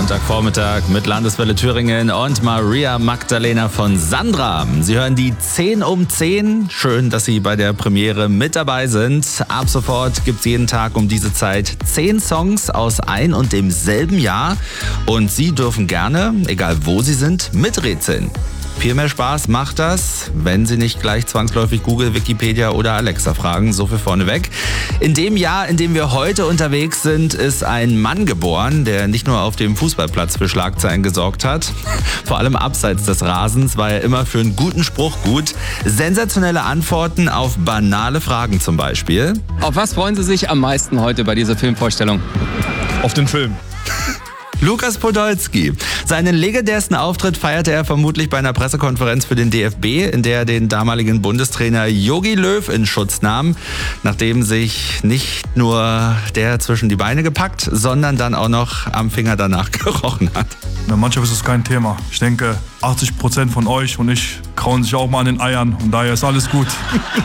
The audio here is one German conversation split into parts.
Montagvormittag mit Landeswelle Thüringen und Maria Magdalena von Sandra. Sie hören die 10 um 10. Schön, dass Sie bei der Premiere mit dabei sind. Ab sofort gibt es jeden Tag um diese Zeit 10 Songs aus ein und demselben Jahr. Und Sie dürfen gerne, egal wo Sie sind, miträtseln. Viel mehr Spaß macht das, wenn Sie nicht gleich zwangsläufig Google, Wikipedia oder Alexa fragen, so viel vorneweg. In dem Jahr, in dem wir heute unterwegs sind, ist ein Mann geboren, der nicht nur auf dem Fußballplatz für Schlagzeilen gesorgt hat. Vor allem abseits des Rasens war er immer für einen guten Spruch gut. Sensationelle Antworten auf banale Fragen zum Beispiel. Auf was freuen Sie sich am meisten heute bei dieser Filmvorstellung? Auf den Film. Lukas Podolski. Seinen legendärsten Auftritt feierte er vermutlich bei einer Pressekonferenz für den DFB, in der er den damaligen Bundestrainer Jogi Löw in Schutz nahm, nachdem sich nicht nur der zwischen die Beine gepackt, sondern dann auch noch am Finger danach gerochen hat. In der Mannschaft ist das kein Thema. Ich denke, 80% von euch und ich kauen sich auch mal an den Eiern und daher ist alles gut.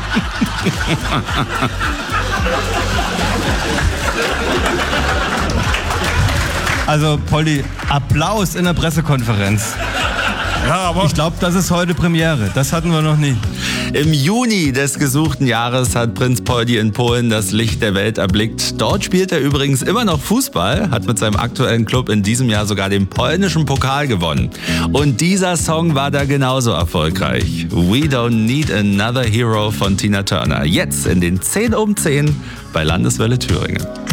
Also Polly, Applaus in der Pressekonferenz. Ja, aber Ich glaube, das ist heute Premiere. Das hatten wir noch nie. Im Juni des gesuchten Jahres hat Prinz Poldi in Polen das Licht der Welt erblickt. Dort spielt er übrigens immer noch Fußball, hat mit seinem aktuellen Club in diesem Jahr sogar den polnischen Pokal gewonnen. Und dieser Song war da genauso erfolgreich. We Don't Need Another Hero von Tina Turner. Jetzt in den 10 um 10 bei Landeswelle Thüringen.